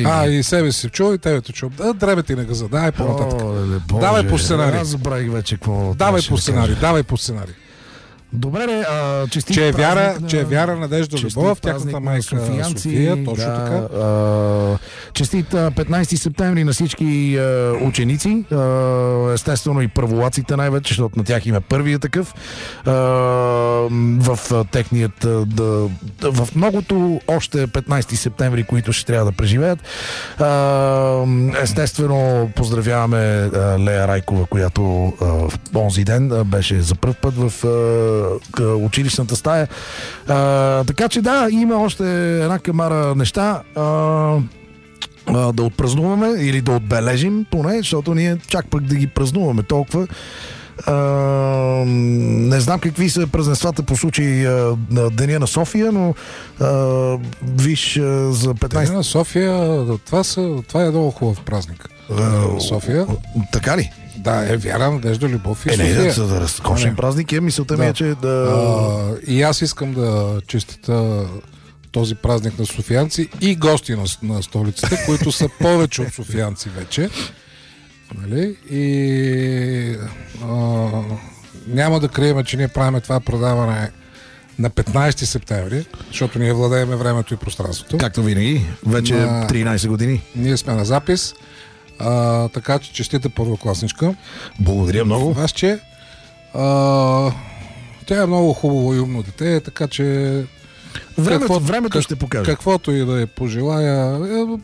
И себе си чува, и тебе те чува. Дребе ти на газа, давай по-нататък. Давай по сценарий. Аз забравих вече какво. Давай по сценарий. Добре, честит че е празник вяра, надежда, любов, тяхната майка София, точно така. Честит 15 септември на всички ученици, естествено и първолаците най-вече, защото на тях има първия такъв. В техният, в многото още 15 септември, които ще трябва да преживеят. Естествено, поздравяваме Лея Райкова, която в онзи ден беше за пръв път в училищната стая. Така че да, има още една камара неща да отпразнуваме или да отбележим поне, защото ние чак пък да ги празнуваме толкова. Не знам какви са празненствата по случай на Деня на София, но виж за 15... Деня на София, това е много хубав празник. София. Така ли? Да, е вяра, надежда, любов и София. Да разкошен празник е, мисълта ми е, че и аз искам да честита този празник на софиянци и гости на столицата, които са повече от софиянци вече. Нали? И няма да крием, че ние правим това предаване на 15 септември, защото ние владееме времето и пространството. Както винаги, вече 13 години. Ние сме на запис. Така че честита първокласничка. Благодаря много. Вас, че тя е много хубаво и умно дете, така че времето ще покаже. Каквото и да я пожелая,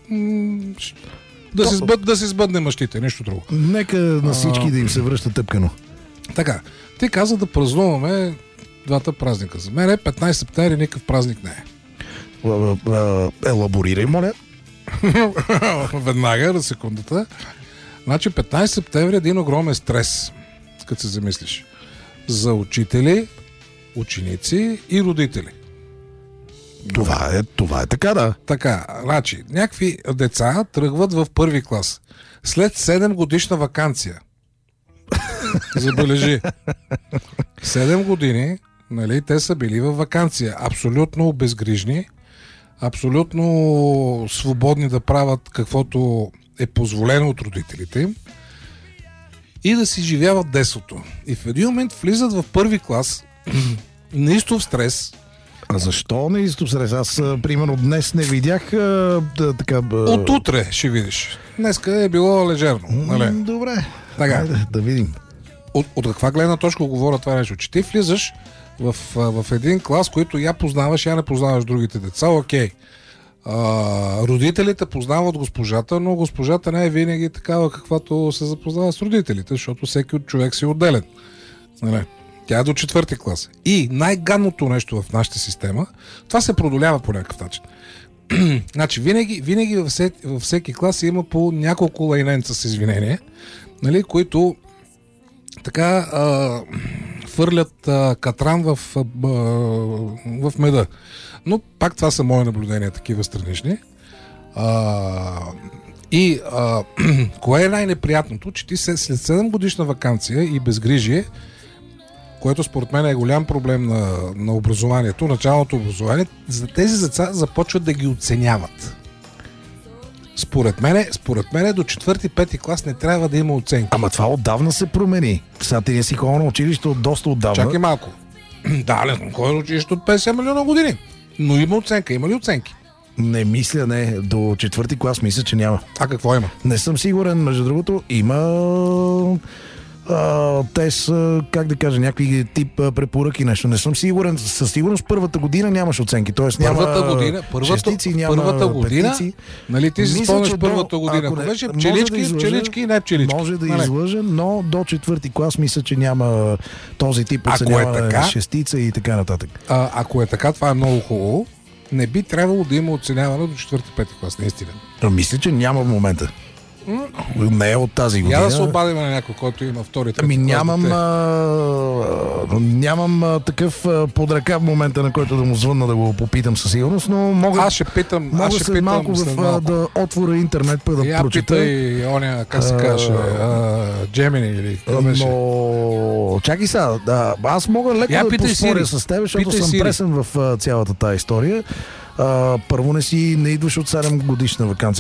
да си сбъдне мъщите, нищо друго. Нека на всички да им се връща тъпкано. Така, ти каза да празнуваме двата празника. За мен 15 септември никакъв празник не е. Елаборирай, моля. Веднага, на секундата. Значи 15 септември е един огромен стрес, като се замислиш. За учители, ученици и родители. Това е така, да. Така, значи, някакви деца тръгват в първи клас. След 7 годишна ваканция. Забележи. 7 години, нали, те са били във ваканция. Абсолютно безгрижни, абсолютно свободни да правят каквото е позволено от родителите им и да си живяват детството. И в един момент влизат в първи клас, неистов стрес. А защо неистов стрес? Аз, примерно, днес не видях така... От утре ще видиш. Днеска е било лежерно. Нали? Добре. Така. Айде, да видим. От каква гледна точка говоря това нещо? Че ти влизаш в един клас, който я познаваш, я не познаваш другите деца, окей. Родителите познават госпожата, но госпожата не е винаги такава, каквато се запознава с родителите, защото всеки от човек си е отделен. Нали? Тя е до 4-ти клас. И най-гадното нещо в нашата система, това се продолява по някакъв начин. Значи, винаги във всеки клас има по няколко лайненца с извинение, нали, които така фърлят катран в меда. Но пак това са мои наблюдения, такива странични. Кое е най-неприятното, че ти след 7 годишна ваканция и безгрижие, което според мен е голям проблем на образованието, началното образование, за тези деца започват да ги оценяват. Според мен до 4-5 клас не трябва да има оценки. Ама това отдавна се промени. Сега ти не си ходил на училище от доста отдавна. Чакай малко. Да, не съм ходил на училище от 50 милиона години. Но има оценка. Има ли оценки? Не мисля, не. До 4-ти клас мисля, че няма. А какво има? Не съм сигурен. Между другото, има... те са, как да кажа, някакви тип препоръки, нещо. Не съм сигурен. Със сигурност първата година нямаш оценки. Тоест първата година, нали ти си спомняш първата година. Ако беше пчелички и не пчелички. Може да излъжа, но до 4-ти клас мисля, че няма този тип оценяване, шестица и така нататък. Ако е така, това е много хубаво. Не би трябвало да има оценяване до 4-5 клас, наистина. Мисля, че няма в момента. Не е от тази година. Я да се обадим на някой, който има втори, трети нямам такъв под ръка в момента, на който да му звънна да го попитам със сигурност, но мога... Аз ще питам малко да отворя интернет, да прочита. Я питай оня, как се каже, Gemini или какво беше. Но... Чакай сега, аз мога леко да поспоря с теб, защото съм пресен в цялата тая история. Първо не идваш от 7 годишна ваканция.